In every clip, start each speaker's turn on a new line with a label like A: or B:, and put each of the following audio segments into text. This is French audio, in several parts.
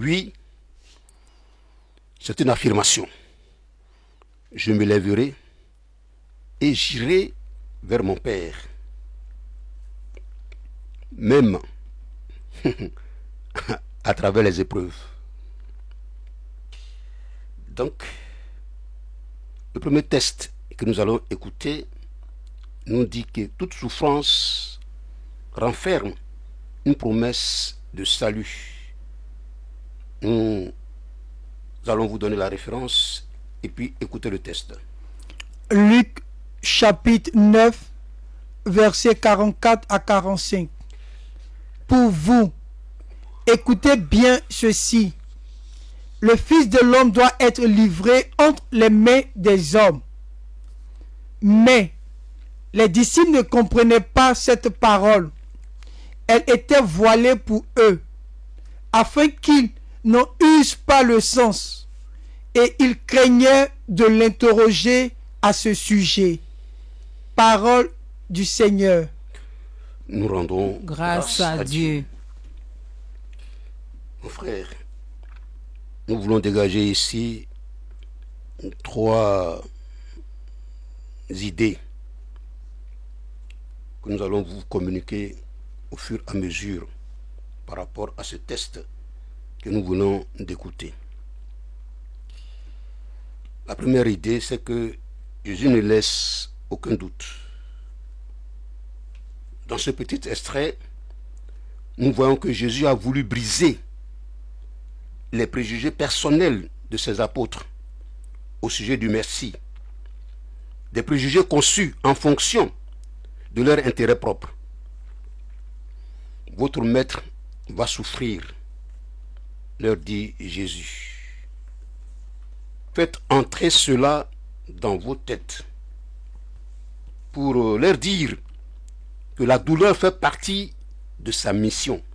A: Oui, c'est une affirmation. Je me lèverai et j'irai vers mon Père. Même à travers les épreuves. Donc, le premier test que nous allons écouter nous dit que toute souffrance renferme une promesse de salut. Nous allons vous donner la référence et puis écouter le test.
B: Luc chapitre 9, versets 44 à 45. Pour vous, écoutez bien ceci. Le Fils de l'homme doit être livré entre les mains des hommes. Mais les disciples ne comprenaient pas cette parole. Elle était voilée pour eux, afin qu'ils n'en eussent pas le sens. Et ils craignaient de l'interroger à ce sujet. Parole du Seigneur.
A: Nous rendons
C: Grâce à Dieu.
A: Mon frère, nous voulons dégager ici 3 idées que nous allons vous communiquer au fur et à mesure par rapport à ce test que nous venons d'écouter. La première idée, c'est que Jésus ne laisse aucun doute. Dans ce petit extrait, nous voyons que Jésus a voulu briser les préjugés personnels de ses apôtres au sujet du Messie, des préjugés conçus en fonction de leur intérêt propre. Votre maître va souffrir, leur dit Jésus. Faites entrer cela dans vos têtes pour leur dire que la douleur fait partie de sa mission.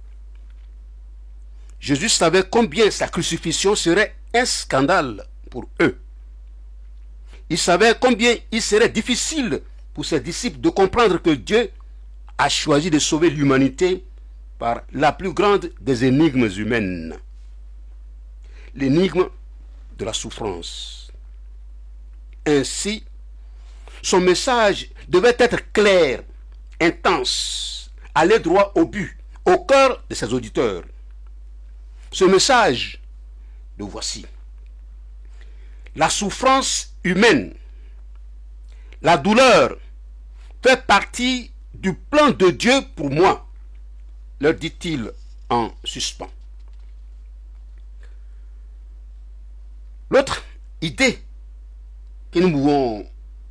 A: Jésus savait combien sa crucifixion serait un scandale pour eux. Il savait combien il serait difficile pour ses disciples de comprendre que Dieu a choisi de sauver l'humanité par la plus grande des énigmes humaines. L'énigme de la souffrance. Ainsi, son message devait être clair, intense, aller droit au but, au cœur de ses auditeurs. Ce message, le voici. La souffrance humaine, la douleur, fait partie du plan de Dieu pour moi, leur dit-il en suspens. L'autre idée que nous pouvons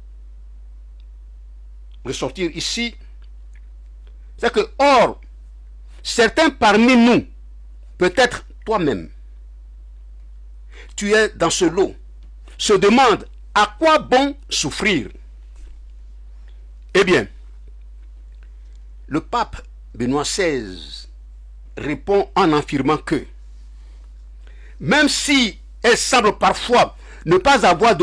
A: ressortir ici, c'est que, or, certains parmi nous, peut-être toi-même, tu es dans ce lot, se demandent à quoi bon souffrir. Eh bien, le pape Benoît XVI répond en affirmant que, même si elle semble parfois ne pas avoir de